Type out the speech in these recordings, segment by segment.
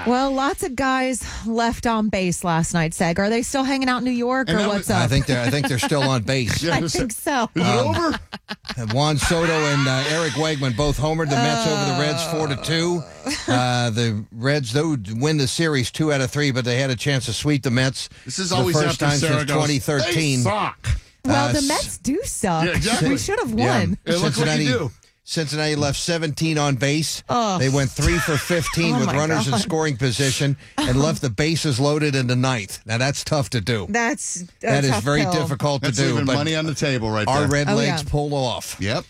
Well, lots of guys left on base last night, Seg. Are they still hanging out in New York, or what's up? I think they're still on base. I think so. Is it over? Juan Soto and Eric Wegman both homered the Mets over the Reds 4-2. The Reds, though, win the series 2 out of 3, but they had a chance to sweep the Mets. This is the always first after time Sarah since goes, 2013. They suck. Well, the Mets do suck. Yeah, exactly. We should have won. Hey, look what you do. Cincinnati left 17 on base. Oh. They went 3 for 15 with my runners in God. scoring position and left the bases loaded in the ninth. Now, that's tough to do. That That is very difficult That's to do. leaving But money on the table right our there. red Oh, legs yeah. pulled off. Yep.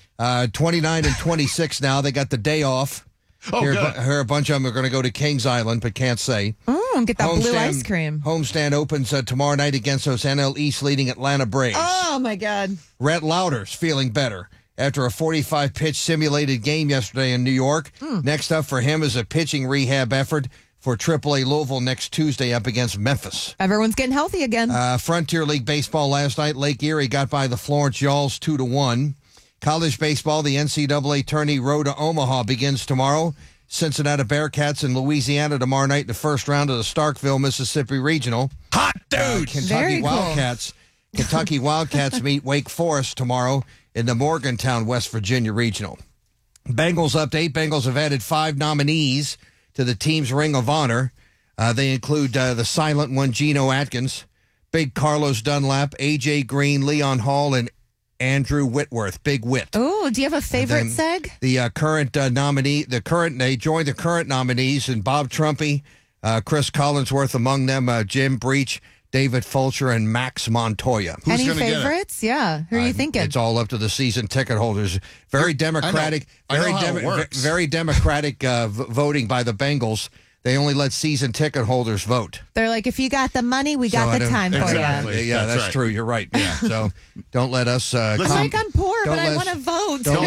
29 and 26 now. They got the day off. Oh, Here good. a bunch of them are going to go to Kings Island, but can't say. Get that blue ice cream. Homestand opens tomorrow night against those NL East leading Atlanta Braves. Oh, my God. Rhett Lauder's feeling better after a 45-pitch simulated game yesterday in New York. Next up for him is a pitching rehab effort for AAA Louisville next Tuesday up against Memphis. Everyone's getting healthy again. Frontier League Baseball last night, Lake Erie got by the Florence Yawls 2-1. College baseball, the NCAA Tourney Road to Omaha begins tomorrow. Cincinnati Bearcats in Louisiana tomorrow night in the first round of the Starkville, Mississippi Regional. Hot dude! Very cool. Kentucky Wildcats meet Wake Forest tomorrow in the Morgantown, West Virginia Regional. Bengals update. Bengals have added 5 nominees to the team's Ring of Honor. They include the silent one, Geno Atkins, Big Carlos Dunlap, A.J. Green, Leon Hall, and Andrew Whitworth, Big Whit. Oh, do you have a favorite, Seg? The current nominee, they joined the current nominees, and Bob Trumpy, Chris Collinsworth among them, Jim Breach, David Fulcher, and Max Montoya. Who's Any gonna get it? favorites? Yeah. Who are you thinking? It's all up to the season ticket holders. Very democratic, I know how it works. very democratic voting by the Bengals. They only let season ticket holders vote. They're like, if you got the money, we got the time for Exactly. you. Yeah, That's that's right. true. You're right. Yeah. So don't let us. It's like I'm poor, but I want to vote. Don't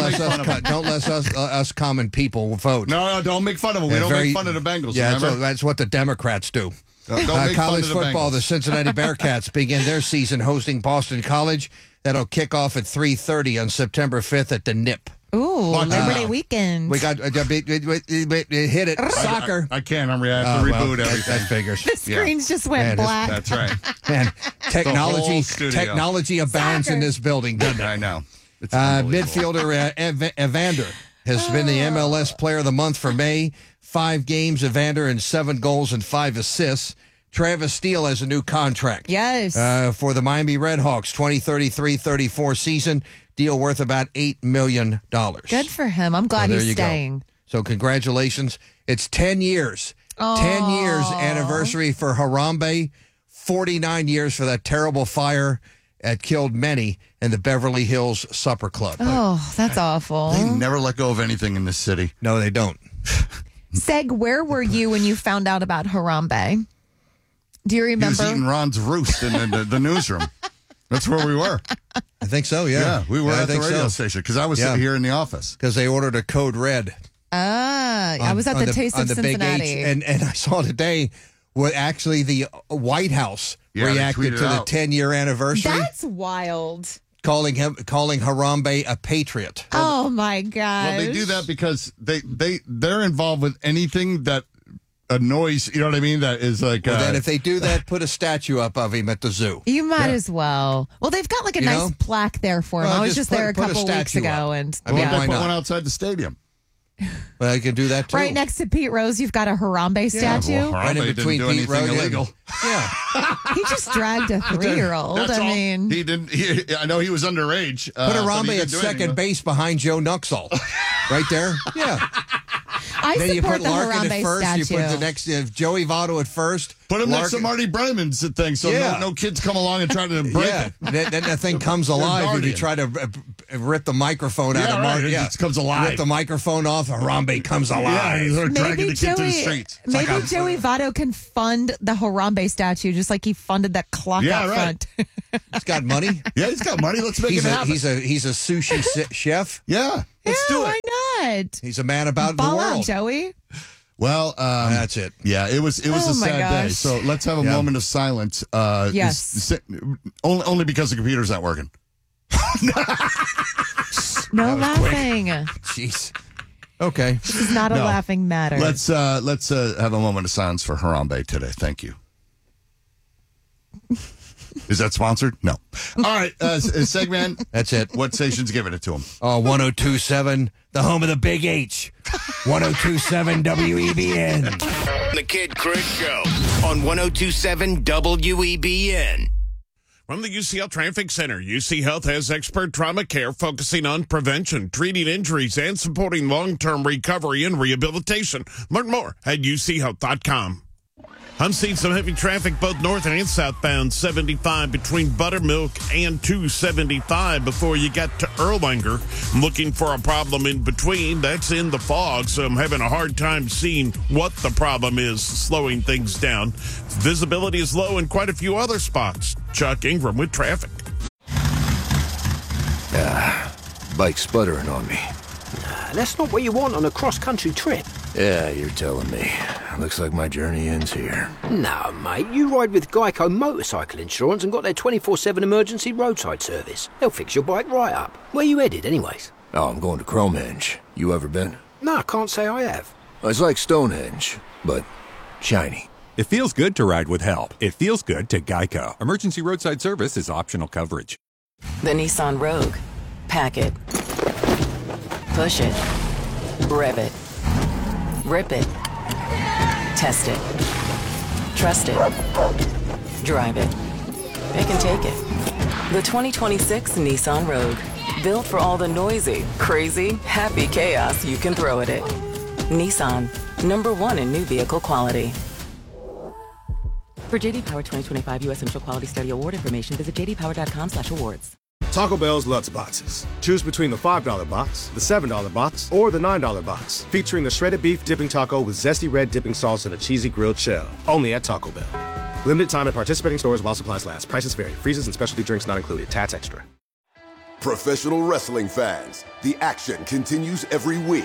let us common people vote. No, don't make fun of them. We don't make fun of the Bengals. Yeah, remember? that's what the Democrats do. Don't make fun College of the football, Bengals. the Cincinnati Bearcats begin their season hosting Boston College. That'll kick off at 3:30 on September 5th at the NIP. Ooh, Watch Labor out. Day weekend. We got hit it. Soccer. I can't. I have to reboot everything. That figures. the screens just went Man, black. That's right. Man, whole studio. technology abounds in this building, doesn't it? I know. It's unbelievable. Midfielder Evander has been the MLS Player of the Month for May. 5 games, Evander, and 7 goals and 5 assists. Travis Steele has a new contract. Yes. For the Miami Redhawks 2033-34 season. Deal worth about $8 million. Good for him. I'm glad there he's you go. staying. So congratulations. It's 10 years. 10 years anniversary for Harambe. 49 years for that terrible fire that killed many in the Beverly Hills Supper Club. Oh, that's awful. They never let go of anything in this city. No, they don't. Seg, where were you when you found out about Harambe? Do you He remember? was eating Ron's roost in the newsroom. That's where we were. I think so, yeah. Yeah, we were I at the think radio so. station because I was sitting here in the office. Because they ordered a Code Red. I was at the Taste of Big Cincinnati. H. And I saw today where actually the White House Yeah, they reacted tweeted to the out. 10-year anniversary, That's wild. calling Harambe a patriot. Oh, my gosh. Well, they do that because they're involved with anything that annoys. You know what I mean? That is like. Well, then if they do that, put a statue up of him at the zoo. You might as well. Well, they've got like a You nice know? plaque there for him. Well, I was just just there a put a couple weeks statue ago, up. and I mean, yeah. they why put not? one outside the stadium. Well, I can do that too. Right next to Pete Rose, you've got a Harambe statue. well, Right in Harambe between didn't do Pete anything Rose. illegal. Yeah. He just dragged a 3-year-old. That's I all. mean, He didn't. I know he was underage. Put but he Harambe didn't at do second anything. base behind Joe Nuxall. Right there. Yeah. I Then you support put the Larkin Harambe at first. statue. You put the next Joey Votto at first. Put him next to Larkin- Marty Brenneman's thing, so Yeah. no kids come along and try to break Yeah, it. then that thing comes alive if you guardian. try to rip the microphone out Yeah, of right. Marty. It just comes alive. Rip the microphone off, Harambe comes Yeah, alive. he's dragging Maybe the kid to the Joey, streets. It's maybe like a- Joey Votto can fund the Harambe statue just like he funded that clock Yeah, out right. front. He's got money. Yeah, he's got money. Let's make He's it a happen. he's a sushi chef. Yeah, let's do it. Why not? He's a man about Ball the out, world. Joey. Well, That's it. yeah, it was Oh, a my sad day. gosh. So let's have a Yeah. moment of silence. Yes. Only because the computer's not working. No laughing. Jeez. Okay. This is not a No. laughing matter. Let's have a moment of silence for Harambe today. Thank you. Is that sponsored? No. All right, Segman. That's it. What station's giving it to him? Oh, 102.7, the home of the Big H. 102.7 WEBN. The Kid Chris Show on 102.7 WEBN. From the UCL Traffic Center, UC Health has expert trauma care focusing on prevention, treating injuries, and supporting long-term recovery and rehabilitation. Learn more at uchealth.com. I'm seeing some heavy traffic both north and southbound 75 between Buttermilk and 275 before you get to Erlanger. I'm looking for a problem in between. That's in the fog, so I'm having a hard time seeing what the problem is, slowing things down. Visibility is low in quite a few other spots. Chuck Ingram with traffic. Bike sputtering on me. That's not what you want on a cross-country trip. Yeah, you're telling me. Looks like my journey ends here. No, mate, you ride with Geico Motorcycle Insurance and got their 24/7 emergency roadside service. They'll fix your bike right up. Where you headed, anyways? Oh, I'm going to Cromenge. You ever been? No, I can't say I have. It's like Stonehenge, but shiny. It feels good to ride with help. It feels good to Geico. Emergency roadside service is optional coverage. The Nissan Rogue. Pack it. Push it. Rev it. Rip it. Test it. Trust it. Drive it. It can take it. The 2026 Nissan Rogue. Built for all the noisy, crazy, happy chaos you can throw at it. Nissan. #1 in new vehicle quality. For JD Power 2025 U.S. Central Quality Study Award information, visit jdpower.com/awards. Taco Bell's Lutz Boxes. Choose between the $5 box, the $7 box, or the $9 box. Featuring the shredded beef dipping taco with zesty red dipping sauce and a cheesy grilled shell. Only at Taco Bell. Limited time at participating stores while supplies last. Prices vary. Freezes and specialty drinks not included. Tats extra. Professional wrestling fans, the action continues every week.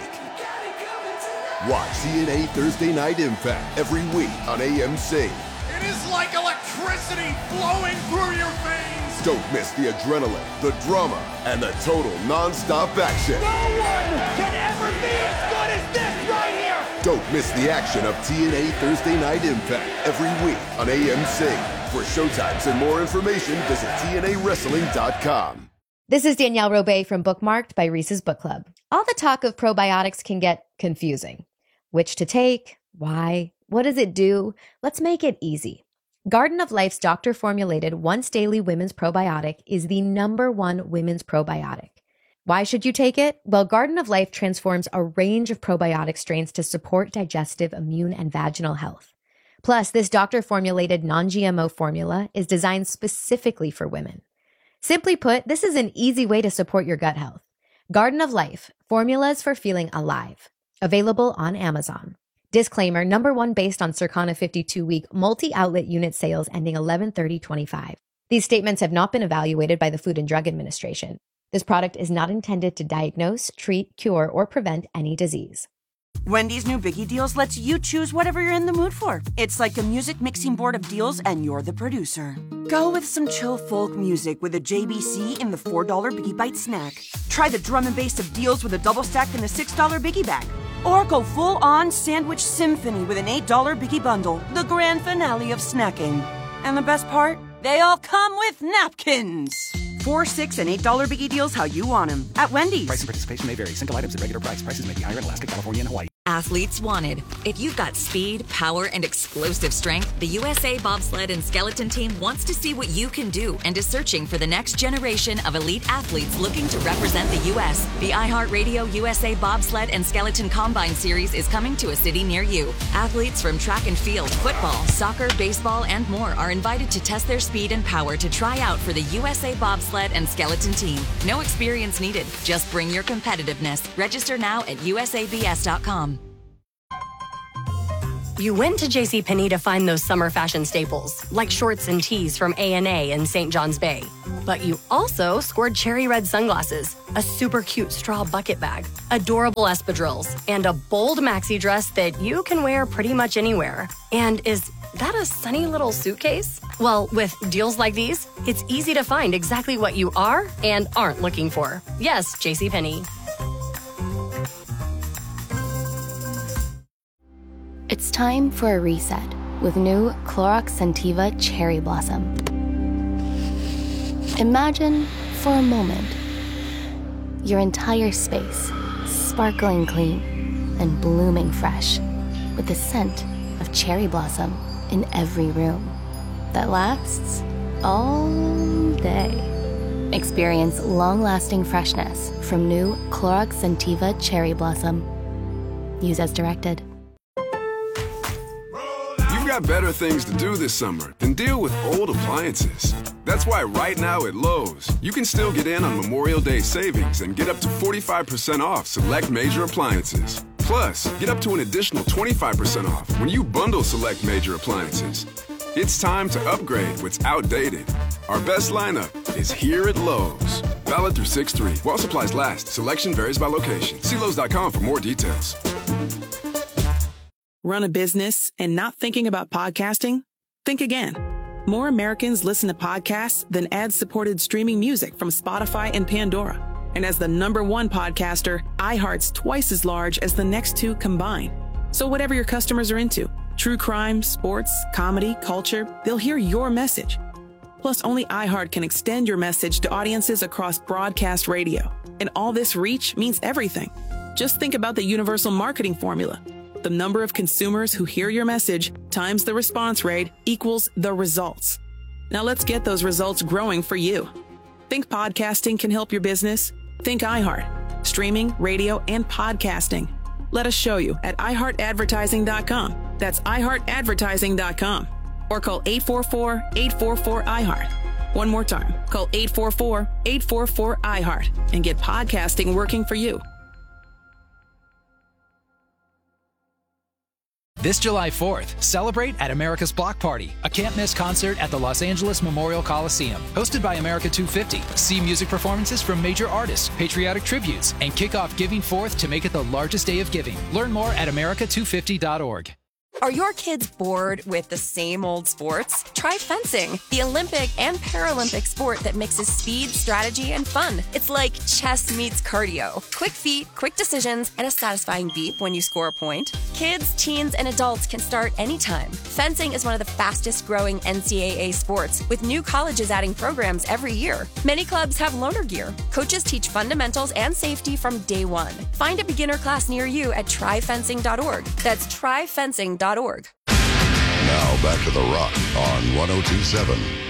Watch TNA Thursday Night Impact every week on AMC. It is like electricity flowing through your veins. Don't miss the adrenaline, the drama, and the total non-stop action. No one can ever be as good as this right here. Don't miss the action of TNA Thursday Night Impact every week on AMC. For showtimes and more information, visit TNAWrestling.com. This is Danielle Robay from Bookmarked by Reese's Book Club. All the talk of probiotics can get confusing. Which to take? Why? What does it do? Let's make it easy. Garden of Life's doctor-formulated once-daily women's probiotic is the #1 women's probiotic. Why should you take it? Well, Garden of Life transforms a range of probiotic strains to support digestive, immune, and vaginal health. Plus, this doctor-formulated non-GMO formula is designed specifically for women. Simply put, this is an easy way to support your gut health. Garden of Life, formulas for feeling alive. Available on Amazon. Disclaimer, #1 based on Circana 52-week multi-outlet unit sales ending 11/30/25. These statements have not been evaluated by the Food and Drug Administration. This product is not intended to diagnose, treat, cure, or prevent any disease. Wendy's new Biggie Deals lets you choose whatever you're in the mood for. It's like a music mixing board of deals, and you're the producer. Go with some chill folk music with a JBC in the $4 Biggie Bite snack. Try the drum and bass of deals with a double stack in the $6 Biggie Bag. Or go full-on sandwich symphony with an $8 Biggie Bundle, the grand finale of snacking. And the best part? They all come with napkins. 4, 6, and $8 Biggie Deals how you want them at Wendy's. Price and participation may vary. Single items at regular price. Prices may be higher in Alaska, California, and Hawaii. Athletes wanted. If you've got speed, power, and explosive strength, the USA Bobsled and Skeleton Team wants to see what you can do and is searching for the next generation of elite athletes looking to represent the U.S. The iHeartRadio USA Bobsled and Skeleton Combine Series is coming to a city near you. Athletes from track and field, football, soccer, baseball, and more are invited to test their speed and power to try out for the USA Bobsled and Skeleton Team. No experience needed. Just bring your competitiveness. Register now at usabs.com. You went to JCPenney to find those summer fashion staples, like shorts and tees from A&A in St. John's Bay. But you also scored cherry red sunglasses, a super cute straw bucket bag, adorable espadrilles, and a bold maxi dress that you can wear pretty much anywhere. And is that a sunny little suitcase? Well, with deals like these, it's easy to find exactly what you are and aren't looking for. Yes, JCPenney. It's time for a reset with new Clorox Scentiva Cherry Blossom. Imagine, for a moment, your entire space sparkling clean and blooming fresh with the scent of cherry blossom in every room that lasts all day. Experience long-lasting freshness from new Clorox Scentiva Cherry Blossom. Use as directed. You've got better things to do this summer than deal with old appliances. That's why right now at Lowe's, you can still get in on Memorial Day savings and get up to 45% off select major appliances. Plus, get up to an additional 25% off when you bundle select major appliances. It's time to upgrade what's outdated. Our best lineup is here at Lowe's. Valid through 6/3. While supplies last, selection varies by location. See Lowe's.com for more details. Run a business and not thinking about podcasting? Think again. More Americans listen to podcasts than ad-supported streaming music from Spotify and Pandora. And as the #1 podcaster, iHeart's twice as large as the next two combined. So whatever your customers are into, true crime, sports, comedy, culture, they'll hear your message. Plus, only iHeart can extend your message to audiences across broadcast radio. And all this reach means everything. Just think about the universal marketing formula. The number of consumers who hear your message times the response rate equals the results. Now let's get those results growing for you. Think podcasting can help your business? Think iHeart. Streaming, radio, and podcasting. Let us show you at iHeartAdvertising.com. That's iHeartAdvertising.com. Or call 844-844-iHeart. One more time, call 844-844-iHeart and get podcasting working for you. This July 4th, celebrate at America's Block Party, a can't-miss concert at the Los Angeles Memorial Coliseum. Hosted by America 250, see music performances from major artists, patriotic tributes, and kick off Giving 4th to make it the largest day of giving. Learn more at america250.org. Are your kids bored with the same old sports? Try fencing, the Olympic and Paralympic sport that mixes speed, strategy, and fun. It's like chess meets cardio. Quick feet, quick decisions, and a satisfying beep when you score a point. Kids, teens, and adults can start anytime. Fencing is one of the fastest growing NCAA sports, with new colleges adding programs every year. Many clubs have loaner gear. Coaches teach fundamentals and safety from day one. Find a beginner class near you at tryfencing.org. That's tryfencing.org. Now back to The Rock on 102.7